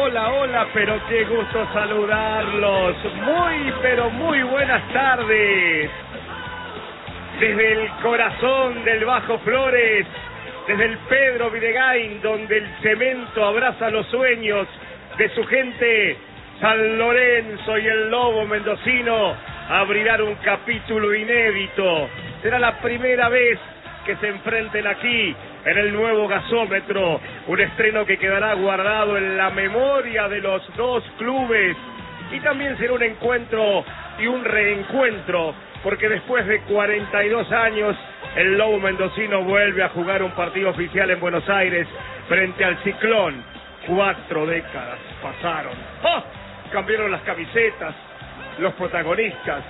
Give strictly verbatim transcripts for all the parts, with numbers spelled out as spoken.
hola, hola, pero qué gusto saludarlos. Muy, pero muy buenas tardes. Desde el corazón del Bajo Flores, desde el Pedro Videgain, donde el cemento abraza los sueños de su gente, San Lorenzo y el Lobo mendocino abrirán un capítulo inédito. Será la primera vez que se enfrenten aquí en el nuevo gasómetro, un estreno que quedará guardado en la memoria de los dos clubes, y también será un encuentro y un reencuentro, porque después de cuarenta y dos años el Lobo mendocino vuelve a jugar un partido oficial en Buenos Aires frente al Ciclón. Cuatro décadas pasaron. ¡Oh! Cambiaron las camisetas, los protagonistas,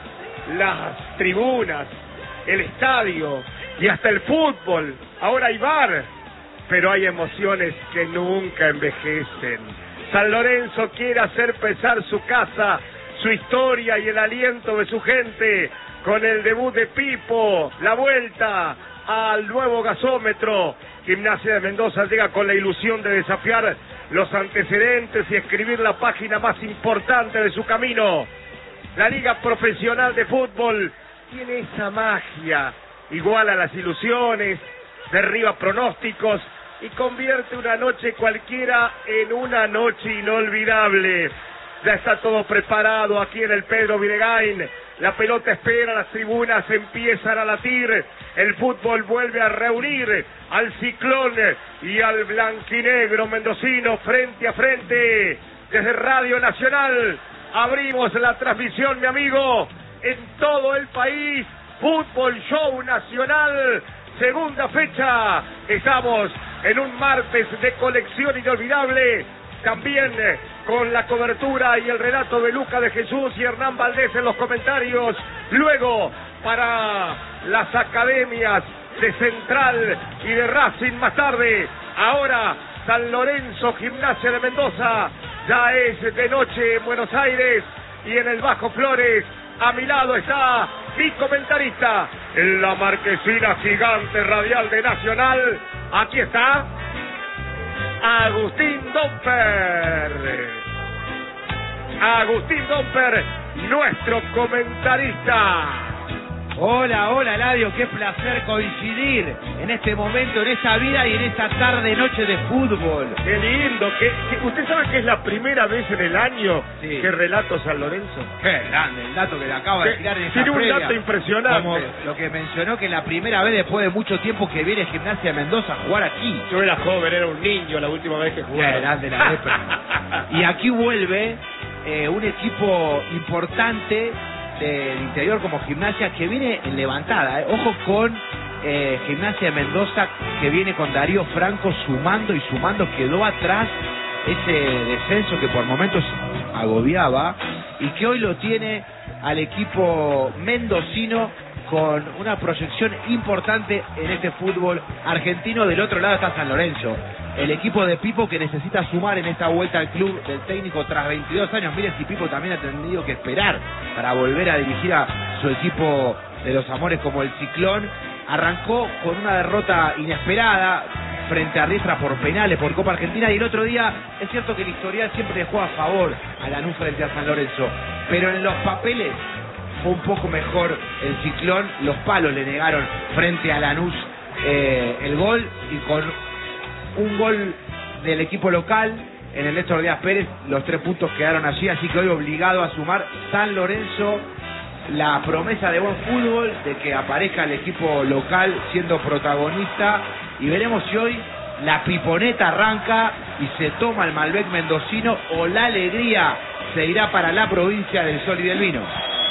las tribunas, el estadio y hasta el fútbol. Ahora hay bar, pero hay emociones que nunca envejecen. San Lorenzo quiere hacer pesar su casa, su historia y el aliento de su gente con el debut de Pipo, la vuelta al nuevo gasómetro. Gimnasia de Mendoza llega con la ilusión de desafiar los antecedentes y escribir la página más importante de su camino. La Liga Profesional de Fútbol tiene esa magia, iguala las ilusiones, derriba pronósticos y convierte una noche cualquiera en una noche inolvidable. Ya está todo preparado aquí en el Pedro Videgain. La pelota espera, las tribunas empiezan a latir. El fútbol vuelve a reunir al Ciclón y al blanquinegro mendocino frente a frente. Desde Radio Nacional abrimos la transmisión, mi amigo, en todo el país. Fútbol Show Nacional, segunda fecha. Estamos en un martes de colección inolvidable. También con la cobertura y el relato de Luca de Jesús y Hernán Valdés en los comentarios. Luego para las academias de Central y de Racing más tarde. Ahora San Lorenzo, Gimnasia de Mendoza. Ya es de noche en Buenos Aires y en el Bajo Flores. A mi lado está mi comentarista en la marquesina gigante radial de Nacional. Aquí está Agustín Domper. Agustín Domper, nuestro comentarista. Hola, hola, Ladio, qué placer coincidir en este momento, en esta vida y en esta tarde noche de fútbol. Qué lindo, que, que usted sabe que es la primera vez en el año sí. que relato San Lorenzo. Qué grande el dato que le acaba de tirar en esta Tiene un previa. dato impresionante. Como lo que mencionó, que la primera vez después de mucho tiempo que viene Gimnasia de Mendoza a jugar aquí. Yo era joven, era un niño la última vez que jugué. Qué grande la época. Y aquí vuelve eh, un equipo importante del interior como Gimnasia, que viene levantada, eh. ojo con eh, Gimnasia de Mendoza, que viene con Darío Franco sumando y sumando, quedó atrás ese descenso que por momentos agobiaba y que hoy lo tiene al equipo mendocino con una proyección importante en este fútbol argentino. Del otro lado está San Lorenzo, el equipo de Pipo, que necesita sumar en esta vuelta al club del técnico tras veintidós años. Miren si Pipo también ha tenido que esperar para volver a dirigir a su equipo de los amores como el Ciclón. Arrancó con una derrota inesperada frente a Riestra por penales por Copa Argentina, y el otro día es cierto que el historial siempre le juega a favor a Lanús frente a San Lorenzo, pero en los papeles fue un poco mejor el Ciclón. Los palos le negaron frente a Lanús eh, el gol, y con un gol del equipo local en el Néstor Díaz Pérez los tres puntos quedaron allí, así que hoy obligado a sumar San Lorenzo. La promesa de buen fútbol, de que aparezca el equipo local siendo protagonista, y veremos si hoy la piponeta arranca y se toma el Malbec mendocino, o la alegría se irá para la provincia del Sol y del Vino.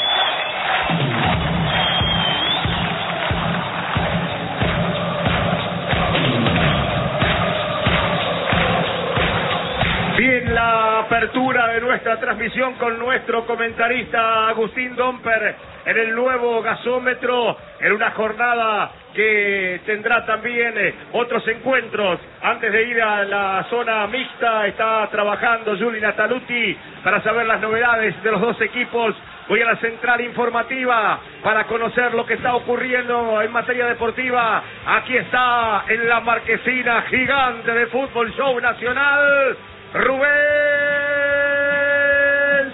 Bien, la apertura de nuestra transmisión con nuestro comentarista Agustín Domper en el nuevo gasómetro, en una jornada que tendrá también eh, otros encuentros. Antes de ir a la zona mixta, está trabajando Juli Nataluti para saber las novedades de los dos equipos. Voy a la central informativa para conocer lo que está ocurriendo en materia deportiva. Aquí está en la marquesina gigante de Fútbol Show Nacional, Rubén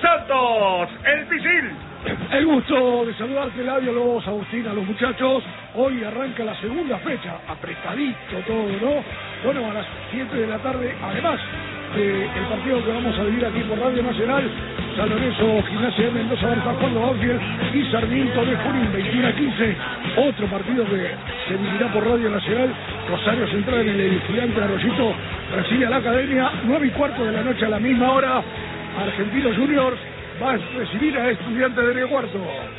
Santos, el Pisil. El gusto de saludarte, Eladio, los Agustín, a los muchachos. Hoy arranca la segunda fecha, apretadito todo, ¿no? Bueno, a las siete de la tarde, además del partido que vamos a vivir aquí por Radio Nacional, San Lorenzo, Gimnasia de Mendoza, San Juan de Banfield y Sarmiento de Junín, veintiuno a quince. Otro partido que se vivirá por Radio Nacional, Rosario Central en el Gigante Arroyito recibe a la Academia, nueve y cuarto de la noche a la misma hora. Argentinos Juniors va a recibir a Estudiantes de Río Cuarto.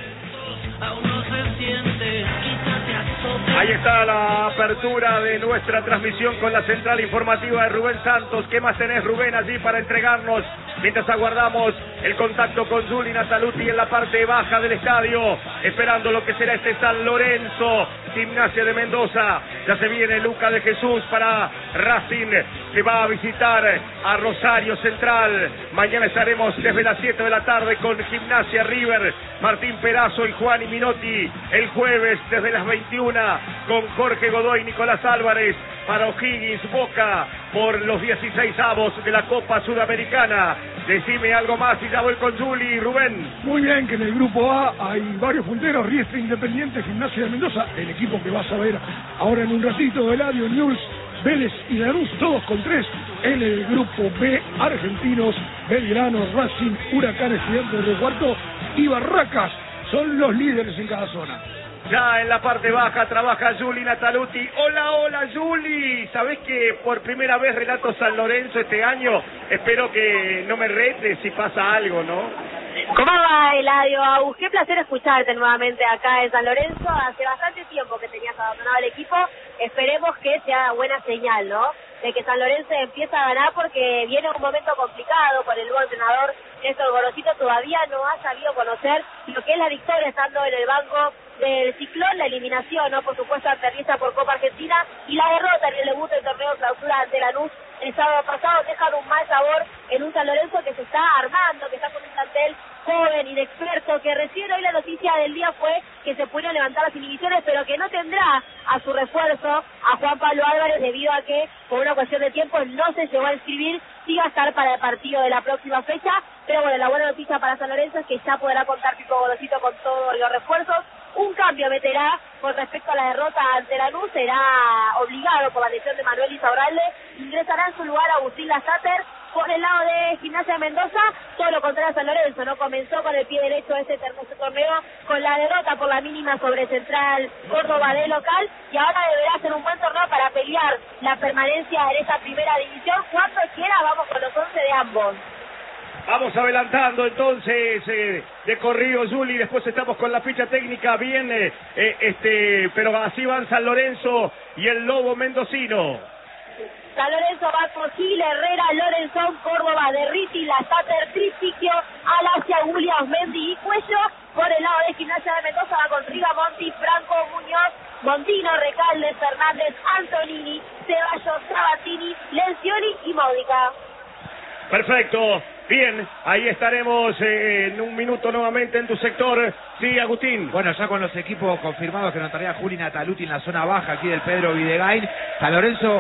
Ahí está la apertura de nuestra transmisión con la central informativa de Rubén Santos. ¿Qué más tenés, Rubén, allí para entregarnos? Mientras aguardamos el contacto con Juli Nataluti en la parte baja del estadio, esperando lo que será este San Lorenzo, Gimnasia de Mendoza. Ya se viene Luca de Jesús para Racing, que va a visitar a Rosario Central. Mañana estaremos desde las siete de la tarde con Gimnasia River, Martín Perazo y Juan y Minotti. El jueves desde las veintiuna con Jorge Godoy y Nicolás Álvarez para O'Higgins Boca por los dieciséis avos de la Copa Sudamericana. Decime algo más y ya voy con Juli y Rubén. Muy bien, que en el grupo A hay varios punteros: Riestra, Independiente, Gimnasia de Mendoza, el equipo que vas a ver ahora en un ratito, Eladio, Newell's, Vélez y Lanús, todos con tres. En el grupo B, Argentinos, Belgrano, Racing, Huracán, Estudiantes de Río Cuarto y Barracas son los líderes en cada zona. Ya en la parte baja trabaja Juli Nataluti. Hola, hola Juli. ¿Sabés que por primera vez relato San Lorenzo este año? Espero que no me retes si pasa algo, ¿no? ¿Cómo va, Eladio? Agus, qué placer escucharte nuevamente acá en San Lorenzo. Hace bastante tiempo que tenías abandonado el equipo. Esperemos que sea buena señal, ¿no? De que San Lorenzo empieza a ganar, porque viene un momento complicado por el nuevo entrenador. Néstor Gorosito todavía no ha sabido conocer lo que es la victoria estando en el banco del Ciclón, la eliminación, ¿no? Por supuesto, ante Riestra por Copa Argentina, y la derrota en el debut del torneo clausura ante Lanús el sábado pasado dejan un mal sabor en un San Lorenzo que se está armando, que está con un plantel joven, inexperto, que recién hoy la noticia del día fue que se pudieron levantar las inhibiciones, pero que no tendrá a su refuerzo a Juan Pablo Álvarez, debido a que por una cuestión de tiempo no se llegó a inscribir. Sí va a estar para el partido de la próxima fecha, pero bueno, la buena noticia para San Lorenzo es que ya podrá contar Pipo Gorosito con todos los refuerzos. Un cambio meterá con respecto a la derrota ante Lanús, será obligado por la lesión de Manuel Izaurralde. Ingresará en su lugar Agustín Lasater. Por el lado de Gimnasia de Mendoza, todo lo contrario a San Lorenzo, ¿no? Comenzó con el pie derecho este hermoso torneo con la derrota por la mínima sobre Central Córdoba de local, y ahora deberá ser un buen torneo para pelear la permanencia en esta primera división. Cuando quiera vamos con los once de ambos. Vamos adelantando entonces eh, de corrido, Juli, después estamos con la ficha técnica bien, eh, eh, este, pero así van San Lorenzo y el Lobo Mendocino. San Lorenzo va por Gil, Herrera, Lorenzón, Córdoba, Derriti, Lasater, Tristiquio, Alacia, Williams, Mendy y Cuello. Por el lado de Gimnasia de Mendoza va con Rigamonti, Franco, Muñoz, Montino, Recalde, Fernández, Antonini, Ceballos, Sabatini, Lencioni y Módica. Perfecto, bien, ahí estaremos eh, en un minuto nuevamente en tu sector. Sí, Agustín. Bueno, ya con los equipos confirmados que notaría Juli Nataluti en la zona baja aquí del Pedro Videgain, San Lorenzo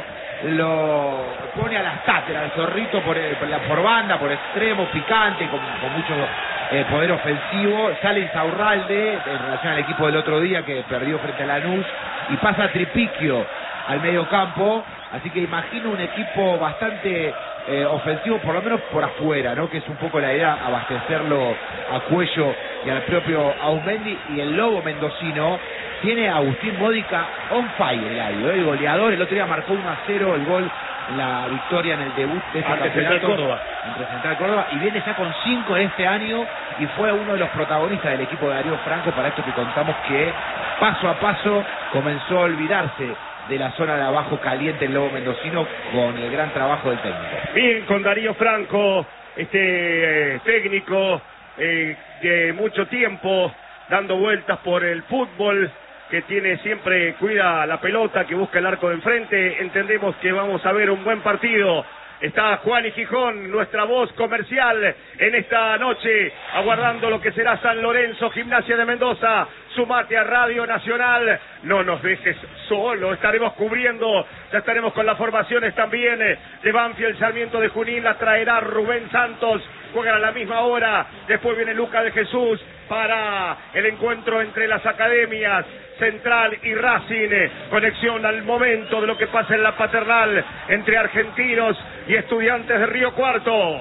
lo pone a las táteras, al Zorrito por, por, la, por banda, por extremo, picante, con, con mucho eh, poder ofensivo. Sale Insaurralde en relación al equipo del otro día que perdió frente a Lanús, y pasa Tripiquio al medio campo. Así que imagino un equipo bastante eh, ofensivo, por lo menos por afuera, ¿no? Que es un poco la idea, abastecerlo a Cuello y al propio Ausmendi. Y el Lobo Mendocino tiene a Agustín Módica on fire, el año, ¿eh? El goleador. El otro día marcó uno a cero el gol, la victoria en el debut de este ante campeonato Central Córdoba. Entre Central Córdoba, y viene ya con cinco en este año, y fue uno de los protagonistas del equipo de Darío Franco, para esto que contamos, que paso a paso comenzó a olvidarse de la zona de abajo caliente el Lobo Mendocino, con el gran trabajo del técnico. Bien, con Darío Franco, este eh, técnico eh, de mucho tiempo dando vueltas por el fútbol, que tiene siempre, cuida la pelota, que busca el arco de enfrente. Entendemos que vamos a ver un buen partido Está Juan y Gijón, nuestra voz comercial en esta noche, aguardando lo que será San Lorenzo, Gimnasia de Mendoza. Sumate a Radio Nacional, no nos dejes solo, estaremos cubriendo, ya estaremos con las formaciones también de Banfield, Sarmiento de Junín, la traerá Rubén Santos, juegan a la misma hora, después viene Luca de Jesús para el encuentro entre las academias Central y Racing, conexión al momento de lo que pasa en la Paternal entre Argentinos y Estudiantes de Río Cuarto.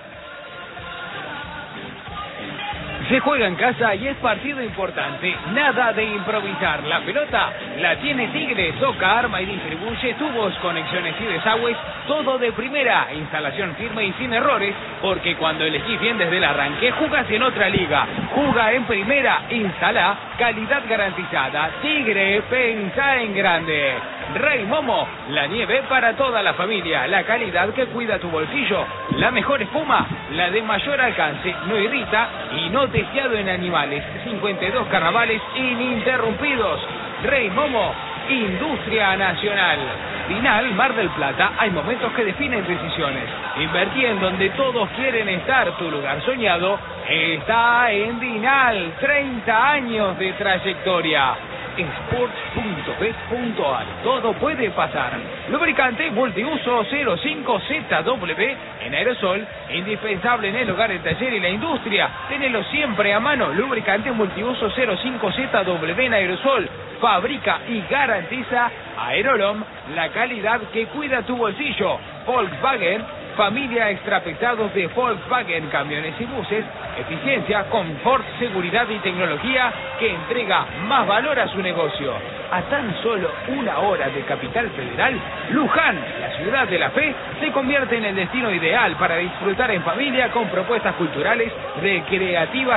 Se juega en casa y es partido importante, nada de improvisar. La pelota la tiene Tigre, toca, arma y distribuye tubos, conexiones y desagües, todo de primera, instalación firme y sin errores, porque cuando elegís bien desde el arranque, jugás en otra liga, juga en primera, instala, calidad garantizada. Tigre, pensá en grande. Rey Momo, la nieve para toda la familia, la calidad que cuida tu bolsillo, la mejor espuma, la de mayor alcance, no irrita y no testeado en animales, cincuenta y dos carnavales ininterrumpidos. Rey Momo, Industria Nacional. Dinal, Mar del Plata, hay momentos que definen decisiones. Invertí en donde todos quieren estar, tu lugar soñado está en Dinal, treinta años de trayectoria. Sports punto bet punto ar. Todo puede pasar. Lubricante multiuso cero cinco Z W en aerosol, indispensable en el hogar, el taller y la industria. Tenelo siempre a mano. Lubricante multiuso cero cinco Z W en aerosol. Fabrica y garantiza Aerolom, la calidad que cuida tu bolsillo. Volkswagen, familia extrapesados de Volkswagen, camiones y buses, eficiencia, confort, seguridad y tecnología que entrega más valor a su negocio. A tan solo una hora de Capital Federal, Luján, la ciudad de la fe, se convierte en el destino ideal para disfrutar en familia con propuestas culturales, recreativas